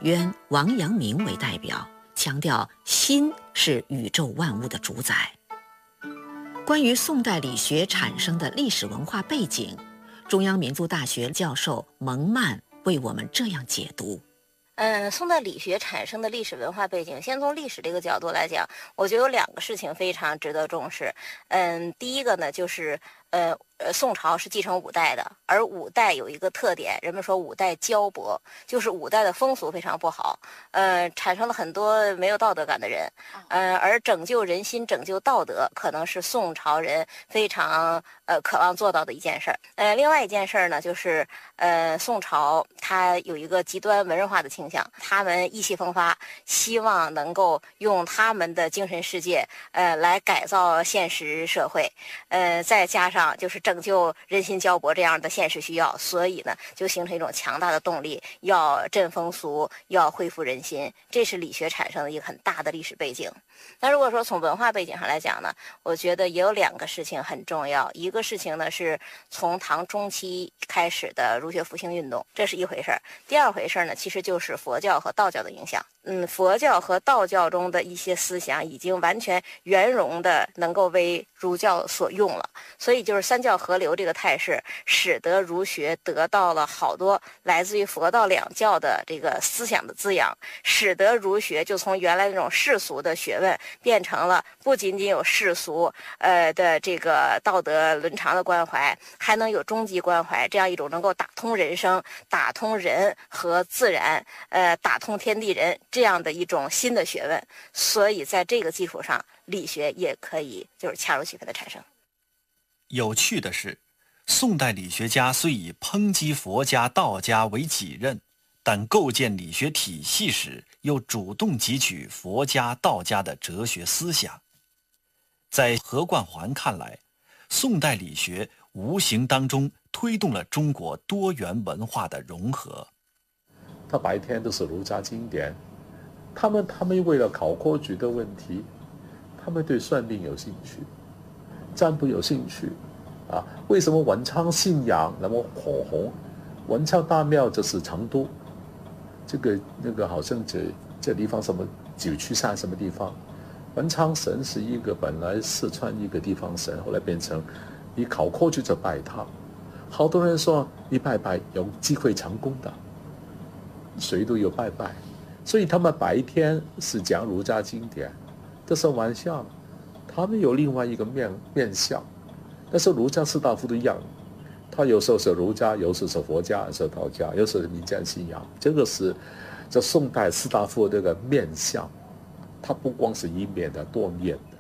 渊、王阳明为代表，强调心是宇宙万物的主宰。关于宋代理学产生的历史文化背景，中央民族大学教授蒙曼为我们这样解读。 宋代理学产生的历史文化背景，先从历史这个角度来讲，我觉得有2个事情非常值得重视。第一个呢，就是宋朝是继承五代的，而五代有一个特点，人们说五代骄薄，就是五代的风俗非常不好，产生了很多没有道德感的人，而拯救人心、拯救道德，可能是宋朝人非常渴望做到的一件事儿。另外一件事儿呢，就是宋朝它有一个极端文人化的倾向，他们意气风发，希望能够用他们的精神世界来改造现实社会，再加上就是拯救人心骄薄这样的现实需要，所以呢就形成一种强大的动力，要振风俗，要恢复人心，这是理学产生的一个很大的历史背景。那如果说从文化背景上来讲呢，我觉得也有2个事情很重要。一个事情呢是从唐中期开始的儒学复兴运动，这是一回事儿。第2回事儿呢，其实就是佛教和道教的影响。佛教和道教中的一些思想已经完全圆融的能够为儒教所用了，所以就是三教合流这个态势，使得儒学得到了好多来自于佛道2教的这个思想的滋养，使得儒学就从原来那种世俗的学问变成了不仅仅有世俗的这个道德伦常的关怀，还能有终极关怀，这样一种能够打通人生、打通人和自然、打通天地人这样的一种新的学问。所以在这个基础上，理学也可以就是恰如其分的产生。 有趣的是，宋代理学家虽以抨击佛家、道家为己任，但构建理学体系时又主动汲取佛家、道家的哲学思想。在何冠环看来，宋代理学无形当中推动了中国多元文化的融合。 他白天都是儒家经典，他们为了考科举的问题，他们对算命有兴趣，占卜有兴趣啊。为什么文昌信仰那么火红？文昌大庙就是成都，那个好像这地方什么九曲山什么地方，文昌神是一个本来四川一个地方神，后来变成你考科举就拜他。好多人说你拜拜有机会成功的，谁都有拜拜，所以他们白天是讲儒家经典，这是玩笑。他们有另外一个面相，但是儒家士大夫都一样，他有时候是儒家，有时候是佛家，有时候道家，有时候是民间信仰。这个是这宋代士大夫这个面相，它不光是一面的，多面的。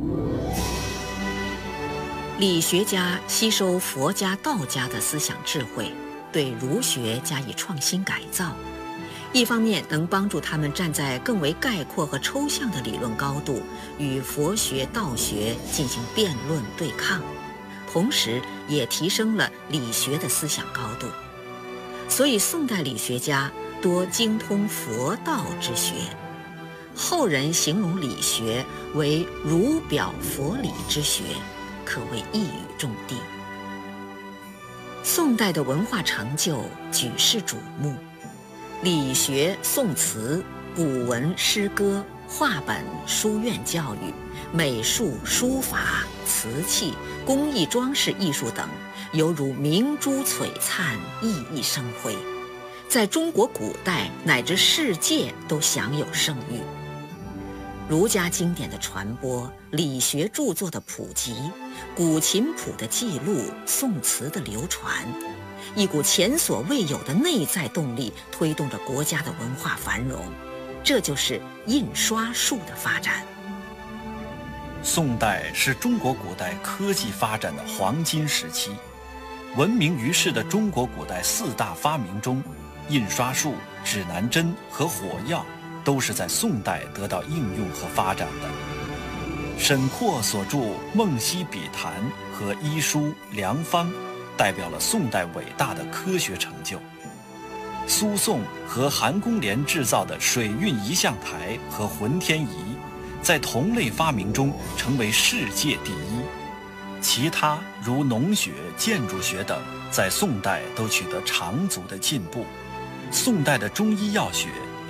理学家吸收佛家、道家的思想智慧，对儒学加以创新改造，一方面能帮助他们站在更为概括和抽象的理论高度，与佛学、道学进行辩论对抗，同时也提升了理学的思想高度。所以宋代理学家多精通佛道之学，后人形容理学为儒表佛理之学，可谓一语中的。宋代的文化成就举世瞩目，理学、宋词、古文、诗歌、话本、书院教育、美术、书法、瓷器、工艺装饰艺术等，犹如明珠璀璨，熠熠生辉，在中国古代乃至世界都享有盛誉。儒家经典的传播，理学著作的普及，古琴谱的记录，宋词的流传，一股前所未有的内在动力推动着国家的文化繁荣，这就是印刷术的发展。 宋代是中国古代科技发展的黄金时期，闻名于世的中国古代4大发明中，印刷术、指南针和火药都是在宋代得到应用和发展的。沈括所著《梦溪笔谈》和医书《良方》代表了宋代伟大的科学成就。苏颂和韩公廉制造的水运仪象台和浑天仪，在同类发明中成为世界第一。其他如农学、建筑学等，在宋代都取得长足的进步。宋代的中医药学